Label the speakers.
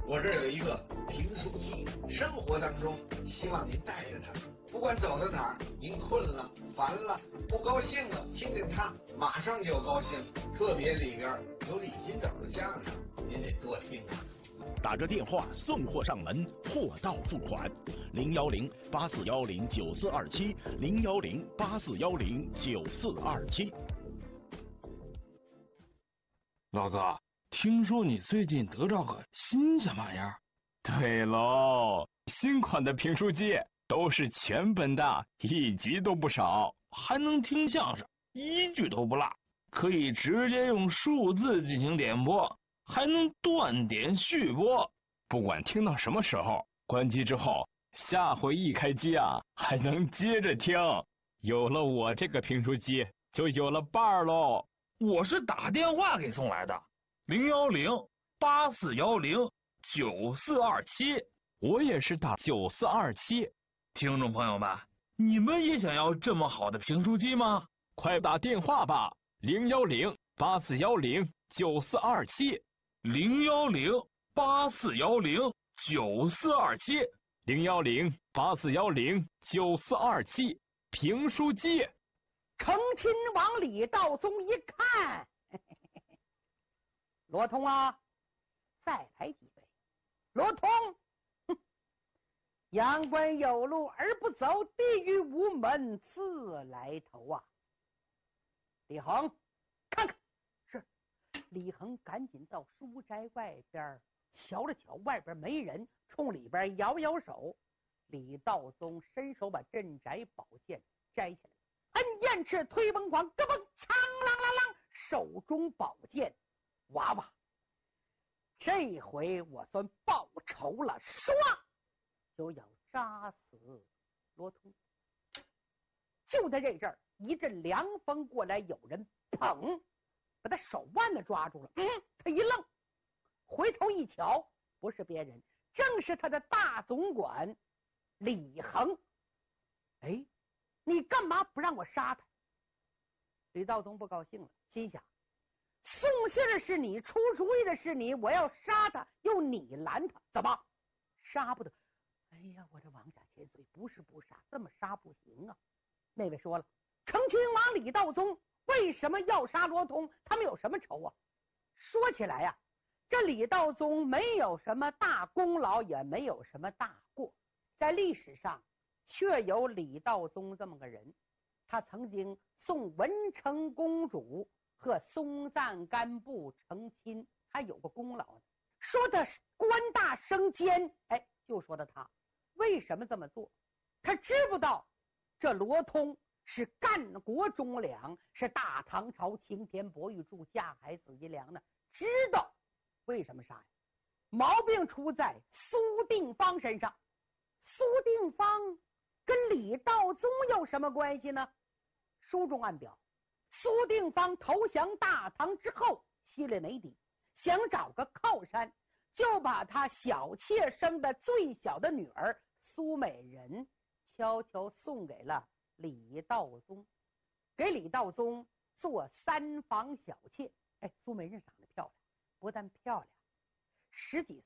Speaker 1: 我这儿有一个评书机，生活当中希望您带着它，不管走到哪儿，您困了、烦了、不高兴了，听听它，马上就高兴。特别里边有李金斗的相声，您得多听啊。
Speaker 2: 打个电话送货上门，货到付款，010-8410-9427，010-8410-9427。
Speaker 3: 老哥，听说你最近得着个新鲜玩意儿？
Speaker 4: 对喽，新款的评书机都是全本的，一集都不少，
Speaker 3: 还能听相声，一句都不落，可以直接用数字进行点播，还能断点续播，
Speaker 4: 不管听到什么时候，关机之后，下回一开机啊，还能接着听。有了我这个评书机，就有了伴儿喽。
Speaker 3: 我是打电话给送来的，010-8410-9427，
Speaker 4: 我也是打9427。
Speaker 3: 听众朋友们，你们也想要这么好的评书机吗？
Speaker 4: 快打电话吧，010-8410-9427。
Speaker 3: 010-8410-9427，
Speaker 4: 010-8410-9427，评书机。
Speaker 5: 成亲王李道宗一看，罗通啊，再来几杯。罗通，阳关有路而不走，地狱无门自来投啊！李恒，看看。是。李恒赶紧到书斋外边瞧了瞧，外边没人，冲里边摇摇手。李道宗伸手把镇宅宝剑摘下来，摁燕翅推崩狂，咯嘣苍啷啷啷，手中宝剑哇哇，这回我算报仇了，唰就要扎死罗通。就在这阵儿，一阵凉风过来，有人砰把他手腕子抓住了。他一愣，回头一瞧，不是别人，正是他的大总管李恒。哎，你干嘛不让我杀他？李道宗不高兴了，心想送信的是你，出主意的是你，我要杀他又你拦他，怎么杀不得？哎呀，我这王家千岁，不是不杀，这么杀不行啊。那位说了，成亲王李道宗为什么要杀罗通？他们有什么仇啊？说起来呀，这李道宗没有什么大功劳，也没有什么大过，在历史上确有李道宗这么个人。他曾经送文成公主和松赞干布成亲，还有个功劳呢。说他官大升迁，哎，就说的他为什么这么做？他知不道这罗通是干国忠良，是大唐朝擎天博玉柱架海紫金梁的，知道为什么杀呀？毛病出在苏定方身上。苏定方跟李道宗有什么关系呢？书中暗表，苏定方投降大唐之后，心里没底，想找个靠山，就把他小妾生的最小的女儿苏美人悄悄送给了李道宗，给李道宗做三房小妾。哎，苏美人长得漂亮，不但漂亮，10几